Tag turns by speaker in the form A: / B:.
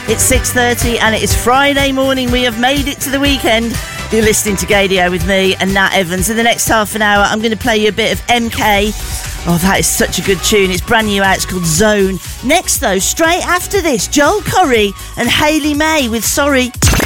A: It's 6:30 and it is Friday morning. We have made it to the weekend. You're listening to Gaydio with me and Nat Evans. In the next half an hour, I'm going to play you a bit of MK. Oh, that is such a good tune. It's brand new out. It's called Zone. Next, though, straight after this, Joel Corry and Hayley May with Sorry.